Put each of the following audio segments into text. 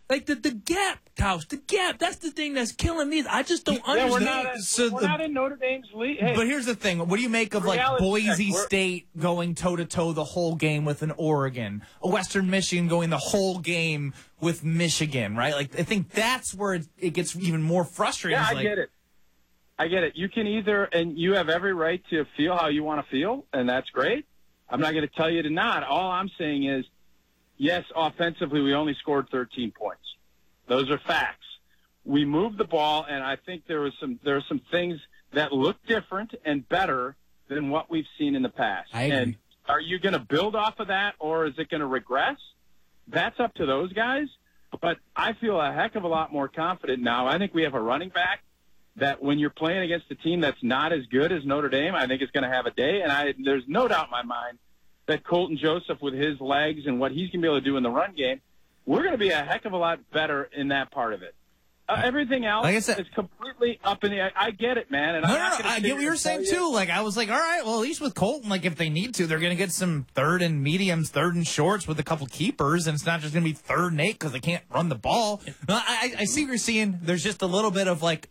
Like the gap, Tausch, the gap. That's the thing that's killing me. I just don't understand. We're not in Notre Dame's league. Hey, but here's the thing. What do you make of like Boise State going toe-to-toe the whole game with an Oregon? Western Michigan going the whole game with Michigan, right? Like I think that's where it gets even more frustrating. Yeah, I get it. You can either, and you have every right to feel how you want to feel, and that's great. I'm not going to tell you to not. All I'm saying is, yes, offensively, we only scored 13 points. Those are facts. We moved the ball, and I think there are some things that look different and better than what we've seen in the past. I agree. And are you going to build off of that, or is it going to regress? That's up to those guys. But I feel a heck of a lot more confident now. I think we have a running back that when you're playing against a team that's not as good as Notre Dame, I think it's going to have a day. And there's no doubt in my mind that Colton Joseph, with his legs and what he's going to be able to do in the run game, we're going to be a heck of a lot better in that part of it. Everything else like I said, is completely up in the air. I get it, man. And no, I get what you're saying, too. Like, I was like, all right, well, at least with Colton, like, if they need to, they're going to get some third and mediums, third and shorts with a couple keepers, and it's not just going to be third and 8 because they can't run the ball. No, I see what you're seeing. There's just a little bit of, like,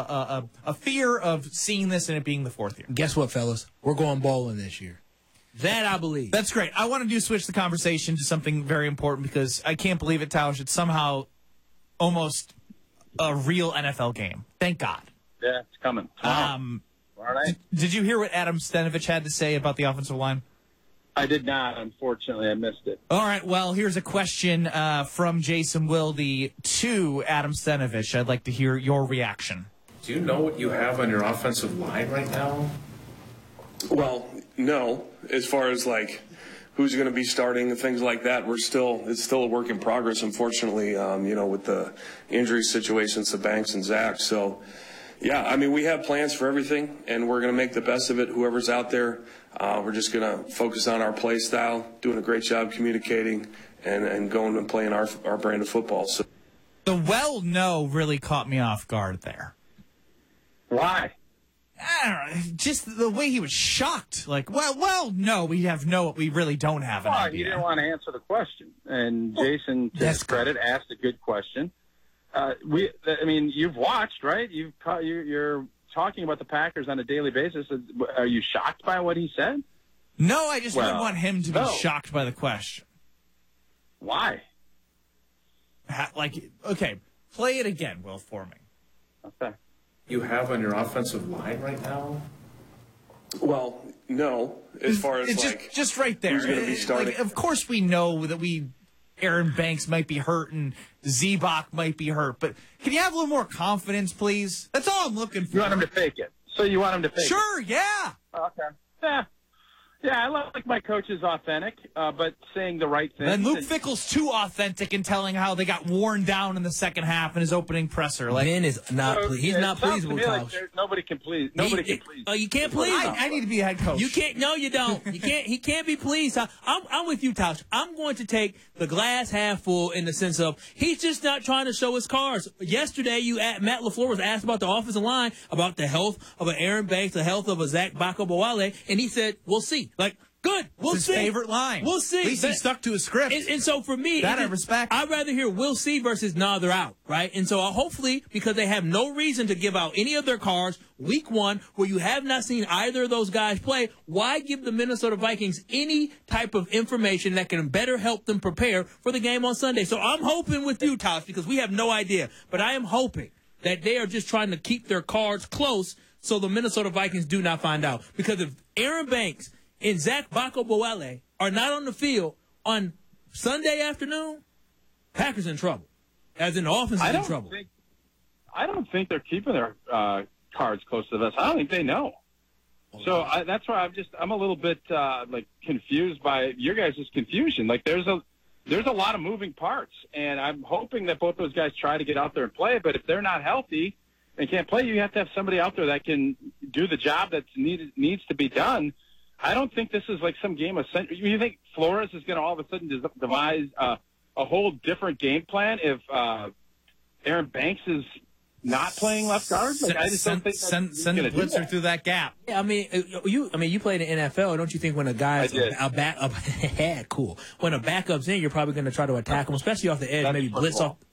a fear of seeing this and it being the fourth year. Guess what, fellas? We're going bowling this year. That I believe. That's great. I want to switch the conversation to something very important because I can't believe it, Tausch. It's somehow almost a real NFL game. Thank God. Yeah, it's coming. All right. Did you hear what Adam Stenavich had to say about the offensive line? I did not. Unfortunately, I missed it. All right. Well, here's a question from Jason Wilde to Adam Stenavich. I'd like to hear your reaction. Do you know what you have on your offensive line right now? Well, no. As far as like who's going to be starting and things like that, it's still a work in progress, unfortunately, with the injury situations to Banks and Zach. So, yeah, I mean, we have plans for everything, and we're going to make the best of it, whoever's out there. We're just going to focus on our play style, doing a great job communicating, and going and playing our brand of football. So the no really caught me off guard there. Why? I don't know, just the way he was shocked. Like, no, we really don't have an idea. He didn't want to answer the question. And Jason, to his credit, asked a good question. You've watched, right? You're talking about the Packers on a daily basis. Are you shocked by what he said? No, I just didn't want him to be shocked by the question. Why? Okay, play it again, Will, for me. Okay. You have on your offensive line right now? Well, no. As far as just right there. Who's going to be starting? Like, of course, we know that Aaron Banks might be hurt and Zebok might be hurt, but can you have a little more confidence, please? That's all I'm looking for. You want him to fake it? So you want him to fake it? Sure, yeah. Okay. Yeah, I like my coaches authentic, but saying the right thing. And Luke Fickell's too authentic in telling how they got worn down in the second half in his opening presser. Like, Ben is not. He's not pleased with Tausch. Nobody can please. Nobody can please. You can't please him. I need to be a head coach. You can't. No, you don't. You can't. He can't be pleased. I'm with you, Tausch. I'm going to take the glass half full in the sense of he's just not trying to show his cards. Yesterday, Matt LaFleur was asked about the offensive line, about the health of an Aaron Banks, the health of a Zach Bakabawale, and he said, "We'll see." Like, good. We'll see. His favorite line. We'll see. At least he stuck to his script. And so for me, that I respect. I'd rather hear we'll see versus nah, they're out, right? And so hopefully, because they have no reason to give out any of their cards week one, where you have not seen either of those guys play, why give the Minnesota Vikings any type of information that can better help them prepare for the game on Sunday? So I'm hoping with you, Tausch, because we have no idea, but I am hoping that they are just trying to keep their cards close so the Minnesota Vikings do not find out. Because if Aaron Banks and Zach Bakabawale are not on the field on Sunday afternoon, Packers in trouble. As in the offense is in trouble. I don't think they're keeping their cards close to the vest. I don't think they know. So that's why I'm a little bit confused by your guys' confusion. Like there's a lot of moving parts, and I'm hoping that both those guys try to get out there and play. But if they're not healthy and can't play, you have to have somebody out there that can do the job that needs to be done. I don't think this is like some game of century. You think Flores is going to all of a sudden devise a whole different game plan if Aaron Banks is not playing left guard? Like, I just don't think send the blitzer through that gap. Yeah, you played in NFL. Don't you think when a guy's cool, when a backup's in, you're probably going to try to attack him, especially off the edge, maybe blitz off.